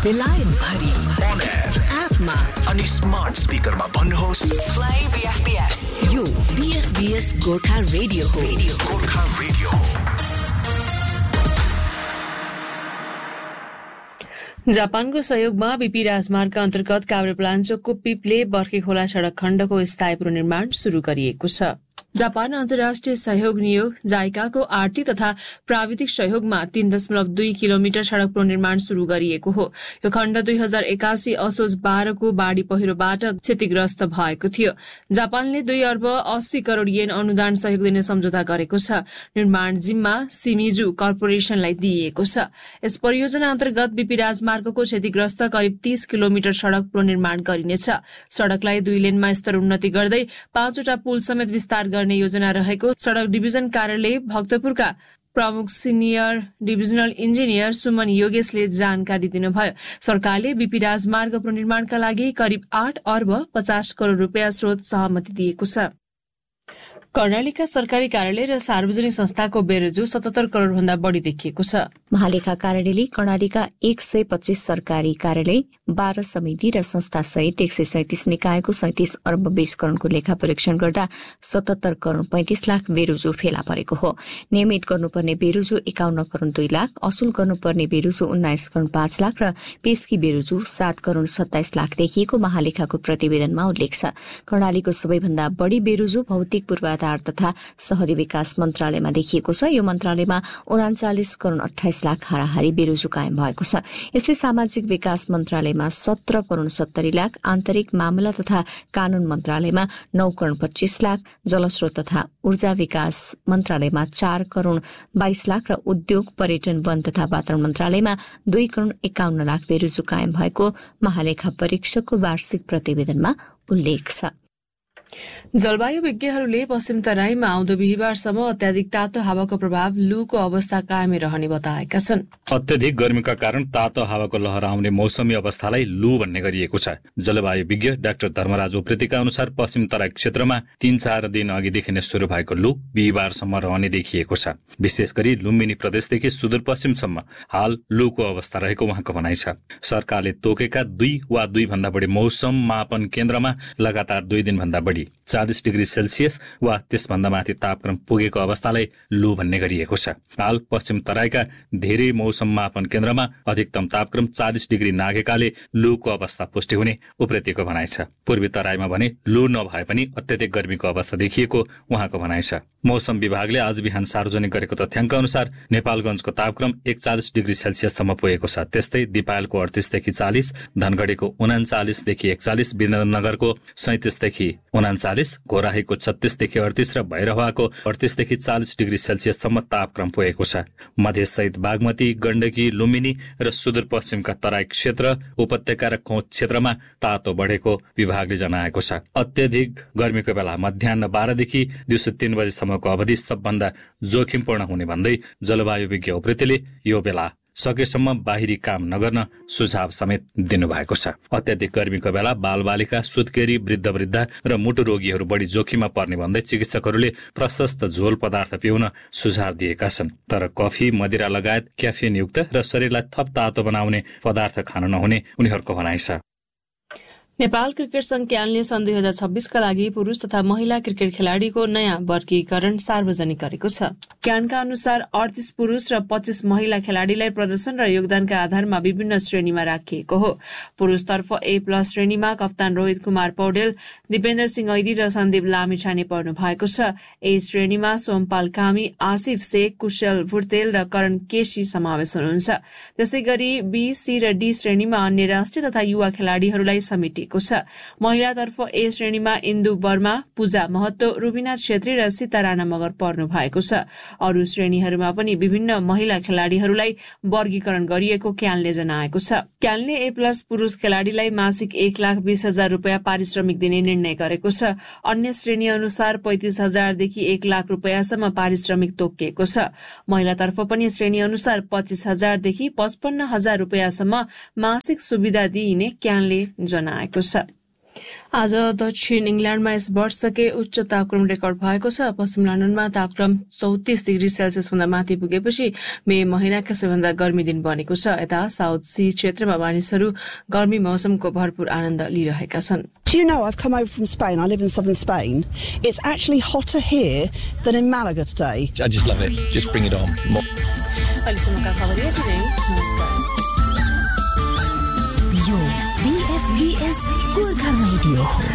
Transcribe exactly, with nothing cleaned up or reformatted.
बेलायत भरि On air एपमा अनि स्मार्ट स्पिकरमा भन्नुहोस् Play B F B S. यो B F B S Gorkha radio हो। गोर्खा रेडियो हो। जापानको सहयोगमा बीपी राजमार्ग अन्तर्गत काभ्रेपलाञ्चोकको पिप्ले बर्खे खोला सड़क खण्डको स्थायी पुनर्निर्माण शुरू गरिएको छ। जापान अन्तर्राष्ट्रिय सहयोग नियोग जाइकाको आर्थिक तथा प्राविधिक सहयोगमा तीन दशमलव दुई किलोमिटर सड़क पुनर्निर्माण शुरू गरिएको हो। यो खण्ड दुई हजार एकासी असोज बाह्रको बाढ़ी पहिरोबाट क्षतिग्रस्त भएको थियो। जापानले दुई अर्ब अस्सी करोड़ येन अनुदान सहयोग दिने सम्झौता गरेको छ। निर्माण जिम्मा सिमिजु कर्पोरेशनलाई दिइएको छ। यस परियोजना अन्तर्गत बीपी राजमार्गको क्षतिग्रस्त करिब तीस किलोमिटर सड़क पुनर्निर्माण गरिनेछ। सड़कलाई दुई लेनमा स्तर उन्नति गर्दै पाँचवटा पुल समेत विस्तार गर्ने योजना रहेको सड़क डिभिजन कार्यालय भक्तपुरका प्रमुख सिनियर डिभिजनल इन्जिनियर सुमन योगेशले जानकारी दिनुभयो। सरकारले बीपी राजमार्ग पुनर्निर्माणका लागि करिब आठ अर्ब पचास करोड़ रूपियाँ स्रोत सहमति दिएको छ। कर्णालीका सरकारी कार्यालय र सार्वजनिक संस्थाको बेरोजु सतहत्तर करोड़ भन्दा बढ़ी देखिएको छ। महालेखा कार्यालयले कर्णालीका एक सय पच्चीस सरकारी कार्यालय बाह्र समिति र संस्था सहित एक सय सैतिस निकायको सैतिस अर्ब बीस करोड़को लेखा परीक्षण गर्दा सतहत्तर करोड़ पैंतिस लाख बेरोजु फेला परेको हो। नियमित गर्नुपर्ने बेरोजु एकाउन्न करोड़ दुई लाख, असूल गर्नुपर्ने बेरोजु उन्नाइस करोड़ पाँच लाख र पेशकी बेरोजु सात करोड़ सत्ताइस लाख देखिएको महालेखाको प्रतिवेदनमा उल्लेख छ। कर्णालीको सबैभन्दा बढ़ी बेरोजु भौतिक पूर्वाधार तथा शहरी विकास मन्त्रालयमा देखिएको छ। यो मन्त्रालयमा उनाचालिस करोड़ अठाइस लाख हाराहारी बेरोजु कायम भएको छ। यसले सामाजिक विकास मन्त्रालयमा सत्र करोड़ सत्तरी लाख, आन्तरिक मामला तथा कानून मन्त्रालयमा नौ करोड़ पच्चीस लाख, जलस्रोत तथा ऊर्जा विकास मन्त्रालयमा चार करोड़ बाइस लाख र उद्योग पर्यटन वन तथा वातावरण मन्त्रालयमा दुई करोड़ एकाउन्न लाख बेरोजु कायम भएको महालेखा परीक्षकको वार्षिक प्रतिवेदनमा उल्लेख छ। जलवायु विज्ञहरूले पश्चिम तराईमा आउँदो बिहिबारसम्म अत्याधिक तातो हावाको प्रभाव लूको अवस्था कायमै रहने बताएका छन्। अत्यधिक गर्मीका कारण तातो हावाको लहर आउने मौसमी अवस्थालाई लू भन्ने गरिएको छ। जलवायु विज्ञ डाक्टर धर्मराज उप्रेतीका अनुसार पश्चिम तराई क्षेत्रमा तीन चार दिन अघिदेखि नै शुरू भएको लू बिहिबारसम्म रहने देखिएको छ। विशेष गरी लुम्बिनी प्रदेशदेखि सुदूरपश्चिमसम्म हाल लूको अवस्था रहेको उहाँको भनाइ छ। सरकारले तोकेका दुई वा दुई भन्दा बढी मौसम मापन केन्द्रमा लगातार दुई दिन भन्दा बढी चालीस डिग्री सेल्सियस वा त्यसभन्दा माथि तापक्रम पुगेको अवस्थालाई लू भन्ने गरिएको छ। हाल पश्चिम तराईका धेरै मौसम मापन केन्द्रमा अधिकतम तापक्रम चालीस डिग्री नागेकाले लूको अवस्था पुष्टि हुने उप्रेतीको भनाइ छ। पूर्वी तराईमा भने लू नभए पनि अत्यधिक गर्मीको अवस्था देखिएको उहाँको भनाइ छ। मौसम विभागले आज बिहान सार्वजनिक गरेको तथ्याङ्क अनुसार नेपालगञ्जको तापक्रम एकचालिस डिग्री सेल्सियससम्म पुगेको छ। त्यस्तै दिपायलको अडतिसदेखि चालिस, धनगढ़ीको उनाचालिसदेखि एकचालिस, विनोदनगरको सैतिसदेखि उनाचालिस, घोराहीको छत्तीसदेखि अडतिस र भैरहवाको अडतिसदेखि चालिस डिग्री सेल्सियससम्म तापक्रम पुगेको छ। मधेससहित बागमती, गण्डकी, लुम्बिनी र सुदूरपश्चिमका तराई क्षेत्र, उपत्यका र कोच क्षेत्रमा तातो बढेको विभागले जनाएको छ। अत्यधिक गर्मीको बेला मध्याह बाह्रदेखि दिउँसो तीन बजेसम्मको अवधि सबभन्दा जोखिमपूर्ण हुने भन्दै जलवायु विज्ञ उप्रेतीले यो बेला सकेसम्म बाहिरी काम नगर्न सुझाव समेत दिनुभएको छ। अत्याधिक गर्मीको बेला बालबालिका, सुत्केरी, वृद्ध वृद्धा र मुटु रोगीहरू बढी जोखिममा पर्ने भन्दै चिकित्सकहरूले प्रशस्त झोल पदार्थ पिउन सुझाव दिएका छन्। तर कफी, मदिरा लगायत क्याफिन युक्त र शरीरलाई थप तातो बनाउने पदार्थ खान नहुने उनीहरूको भनाइ छ। नेपाल क्रिकेट संघ क्यानले सन् दुई हजार छब्बीसका लागि पुरूष तथा महिला क्रिकेट खेलाड़ीको नयाँ वर्गीकरण सार्वजनिक गरेको छ। क्यानका अनुसार अडतीस पुरूष र पच्चीस महिला खेलाड़ीलाई प्रदर्शन र योगदानका आधारमा विभिन्न श्रेणीमा राखिएको हो। पुरूषतर्फ ए प्लस श्रेणीमा कप्तान रोहित कुमार पौडेल, दिपेन्द्र सिंह ऐरी र सन्दीप लामिछाने पर्नु भएको छ। ए श्रेणीमा सोमपाल कामी, आसिफ शेख, कुशल भुर्तेल र करण केसी समावेश हुनुहुन्छ। त्यसै गरी बी, सी र डी श्रेणीमा अन्य राष्ट्रिय तथा युवा खेलाड़ीहरूलाई समेटिएको छ। महिलातर्फ ए श्रेणीमा इन्दु वर्मा, पूजा महतो, रुबिना छेत्री र सीता राणा मगर पर्नु भएको छ। अरू श्रेणीहरूमा पनि विभिन्न महिला खेलाड़ीहरूलाई वर्गीकरण गरिएको क्यानले जनाएको छ। क्यानले ए प्लस पुरूष खेलाड़ीलाई मासिक एक लाख बीस हजार रूपियाँ पारिश्रमिक दिने निर्णय गरेको छ। अन्य श्रेणी अनुसार पैंतिस हजारदेखि एक लाख रूपियाँसम्म पारिश्रमिक तोकिएको छ। महिलातर्फ पनि श्रेणी अनुसार पच्चीस हजारदेखि पचपन्न हजार रूपियाँसम्म मासिक सुविधा दिइने क्यानले जनाएको छ। आज दक्षिण इङ्ल्यान्डमा यस वर्षकै उच्च तापक्रम रेकर्ड भएको छ। पश्चिम लन्डनमा तापक्रम चौतिस डिग्री सेल्सियस भन्दा माथि पुगेपछि मे महिनाका सबैभन्दा गर्मी दिन बनेको छ। यता साउथ सी क्षेत्रमा मानिसहरू गर्मी मौसमको भरपूर आनन्द लिइरहेका छन्। Do you know, I've come over from Spain. I live in southern Spain. It's actually hotter here than in Malaga today. I just love it. Just bring it on. अहिलेसम्मका खबर यति नै। नमस्कार। यो B F B S Gorkha radio हो।